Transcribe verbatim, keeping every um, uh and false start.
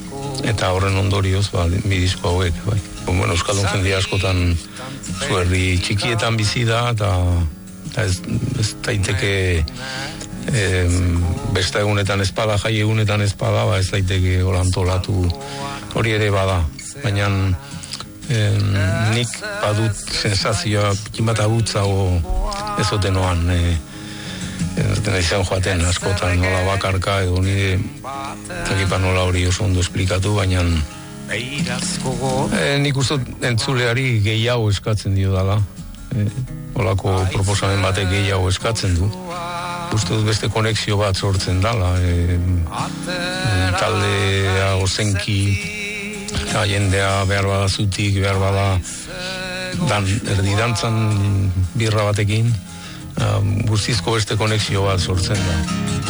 eta horren ondorioz, ba, bi disko hauek, bai. Bueno, euskaldun jende askotan zuerri txikietan bizi da, eta, eta ez, ez daiteke eh, beste egunetan espada, jai egunetan espada, ba, ez daiteke holantolatu hori ere bada. Baina eh, nik badut sensazioa pikin bat agutzago ez otenoan, eh, ez izan joaten askotan nola bakarka edo nire ekipa nola hori oso ondo esplikatu, baina e, nik uste entzuleari gehiago eskatzen dio dala, e, olako proposamen batek gehiago eskatzen du, uste dut beste konexio bat sortzen dala, e, taldea ozenki eta jendea behar bada zutik, behar bada dan, erdi dantzan birra batekin, Uh, guztizko beste konexio bat sortzen da.